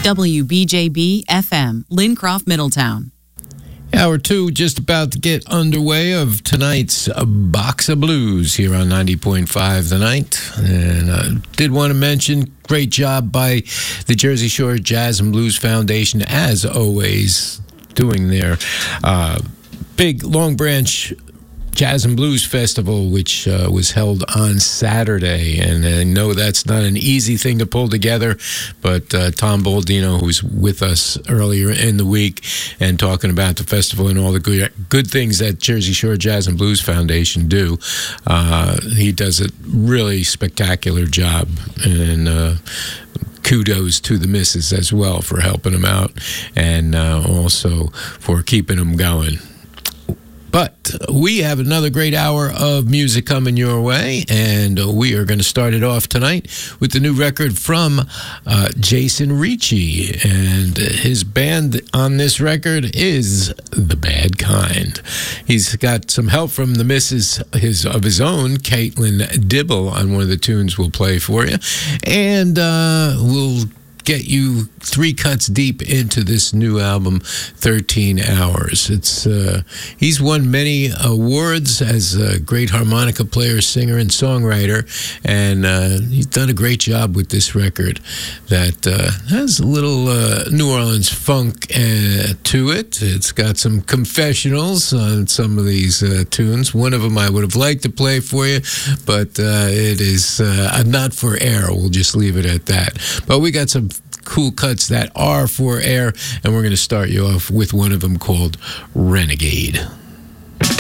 WBJB FM, Lincroft, Middletown. Hour 2 just about to get underway of tonight's Box of Blues here on 90.5 The Night. And I did want to mention, great job by the Jersey Shore Jazz and Blues Foundation, as always, doing their big Long Branch Jazz and Blues Festival, which was held on Saturday. And I know that's not an easy thing to pull together, but Tom Baldino, who's with us earlier in the week and talking about the festival and all the good things that Jersey Shore Jazz and Blues Foundation do, he does a really spectacular job. And kudos to the missus as well for helping him out and also for keeping him going. But we have another great hour of music coming your way, and we are going to start it off tonight with the new record from Jason Ricci, and his band on this record is The Bad Kind. He's got some help from the missus of his own, Caitlin Dibble, on one of the tunes we'll play for you, and we'll get you 3 cuts deep into this new album, 13 Hours. He's won many awards as a great harmonica player, singer, and songwriter, and he's done a great job with this record that has a little New Orleans funk to it. It's got some confessionals on some of these tunes. One of them I would have liked to play for you, but it is not for air. We'll just leave it at that. But we got some cool cuts that are for air, and we're going to start you off with one of them called Renegade.